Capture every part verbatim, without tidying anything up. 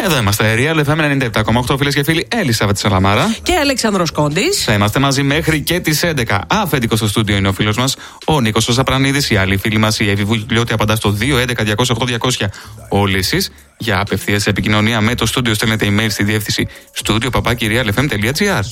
Εδώ είμαστε, Real εφ εμ ενενήντα επτά κόμμα οκτώ, φίλες και φίλοι. Ελισάβετ Σαλαμάρα και Αλέξανδρος Κόντης. Θα είμαστε μαζί μέχρι και τις έντεκα. Αφεντικό στο στούντιο είναι ο φίλος μας, ο Νίκος ο Σαπρανίδης. Η άλλη φίλη μας, η Εύη Βουλιώτη, απαντά στο δύο έντεκα διακόσια οκτώ διακόσια. Όλοι εσείς για απευθείας επικοινωνία με το στούντιο στέλνετε email στη διεύθυνση studio παπάκι real f m τελεία g r.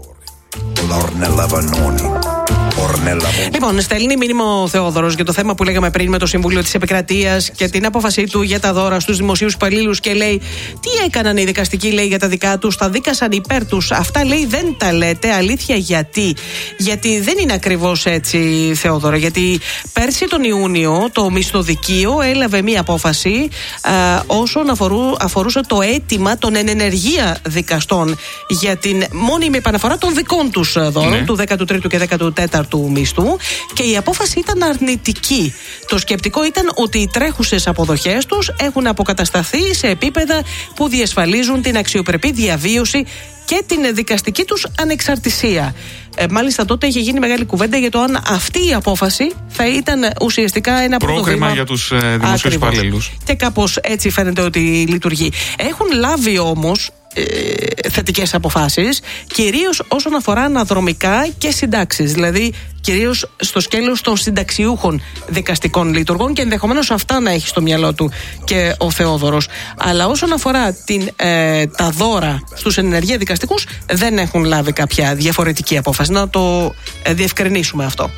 Λοιπόν, στέλνει μήνυμα ο Θεόδωρος για το θέμα που λέγαμε πριν με το Συμβούλιο της Επικρατείας και την απόφασή του για τα δώρα στους δημοσίους υπαλλήλους και λέει: τι έκαναν οι δικαστικοί, λέει, για τα δικά τους, τα δίκασαν υπέρ τους. Αυτά, λέει, δεν τα λέτε. Αλήθεια, γιατί? Γιατί δεν είναι ακριβώς έτσι, Θεόδωρα. Γιατί πέρσι τον Ιούνιο το μισθοδικείο έλαβε μία απόφαση α, όσον αφορού, αφορούσε το αίτημα των ενενεργεία δικαστών για την μόνιμη επαναφορά των δικών τους δώρων, ναι, του δέκατου τρίτου και δέκατου τέταρτου μισθού, και η απόφαση ήταν αρνητική. Το σκεπτικό ήταν ότι οι τρέχουσες αποδοχές τους έχουν αποκατασταθεί σε επίπεδα που διασφαλίζουν την αξιοπρεπή διαβίωση και την δικαστική τους ανεξαρτησία. Ε, μάλιστα τότε είχε γίνει μεγάλη κουβέντα για το αν αυτή η απόφαση θα ήταν ουσιαστικά ένα πρόγραμμα για τους ε, δημοσίους υπαλλήλους. Και κάπως έτσι φαίνεται ότι λειτουργεί. Έχουν λάβει όμως ε, θετικές αποφάσεις, κυρίως όσον αφορά αναδρομικά και συντάξεις, δηλαδή κυρίως στο σκέλος των συνταξιούχων δικαστικών λειτουργών, και ενδεχομένως αυτά να έχει στο μυαλό του και ο Θεόδωρος. Αλλά όσον αφορά την, ε, τα δώρα στους ενεργεία δικαστικούς, δεν έχουν λάβει κάποια διαφορετική απόφαση. Να το ε, διευκρινίσουμε αυτό.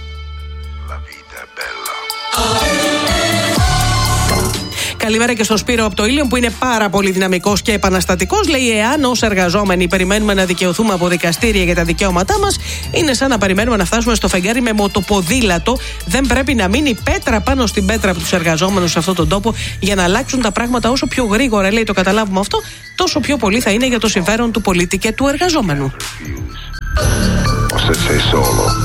Καλημέρα και στο Σπύρο από το Ήλιον, που είναι πάρα πολύ δυναμικός και επαναστατικός. Λέει: εάν ως εργαζόμενοι περιμένουμε να δικαιωθούμε από δικαστήρια για τα δικαιώματά μας, είναι σαν να περιμένουμε να φτάσουμε στο φεγγάρι με μοτοποδήλατο. Δεν πρέπει να μείνει πέτρα πάνω στην πέτρα από τους εργαζόμενους σε αυτόν τον τόπο για να αλλάξουν τα πράγματα. Όσο πιο γρήγορα, λέει, το καταλάβουμε αυτό, τόσο πιο πολύ θα είναι για το συμφέρον του πολίτη και του εργαζόμενου.